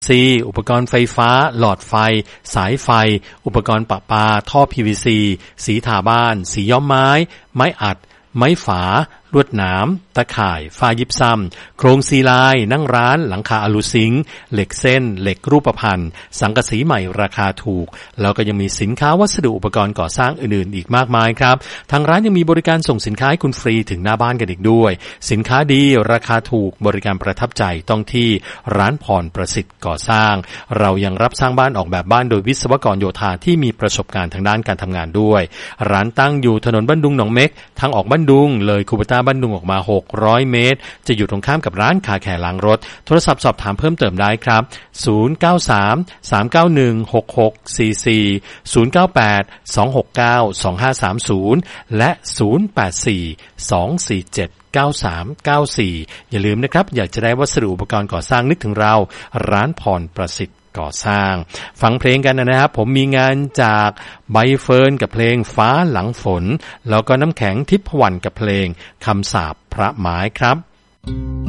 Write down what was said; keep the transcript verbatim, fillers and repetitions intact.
ซี อุปกรณ์ไฟฟ้าหลอดไฟสายไฟอุปกรณ์ประปาท่อ พี วี ซี สีทาบ้านสีย้อมไม้ไม้อัดไม้ฝาลวดหนามตะข่ายฝ้ายิบซ้ำโครงซีลายนั่งร้านหลังคาอลูซิงค์เหล็กเส้นเหล็กรูปพรรณสังกะสีใหม่ราคาถูกแล้วก็ยังมีสินค้าวัสดุอุปกรณ์ก่อสร้างอื่นๆอีกมากมายครับทางร้านยังมีบริการส่งสินค้าให้คุณฟรีถึงหน้าบ้านกันอีกด้วยสินค้าดีราคาถูกบริการประทับใจต้องที่ร้านพรประสิทธิ์ก่อสร้างเรายังรับสร้างบ้านออกแบบบ้านโดยวิศวกรโยธาที่มีประสบการณ์ทางด้านการทำงานด้วยร้านตั้งอยู่ถนนบ้านดุงหนองเม็กทางออกบ้านดุงเลยคูเปต้าบ้านดุงออกมาหกร้อยเมตรจะอยู่ตรงข้ามกับร้านคาแคร์ล้างรถโทรศัพท์สอบถามเพิ่มเติมได้ครับศูนย์ เก้า สาม สาม เก้า หนึ่ง หก หก สี่ สี่ ศูนย์ เก้า แปด สอง หก เก้า สอง ห้า สาม ศูนย์และศูนย์ แปด สี่ สอง สี่ เจ็ด เก้า สาม เก้า สี่อย่าลืมนะครับอยากจะได้วัสดุอุปกรณ์ก่อสร้างนึกถึงเราร้านพรประสิทธิ์ก่อสร้างฟังเพลงกันนะครับผมมีงานจากใบเฟิร์นกับเพลงฟ้าหลังฝนแล้วก็น้ำแข็งทิพวรรณกับเพลงคำสาปพระไม้ครับ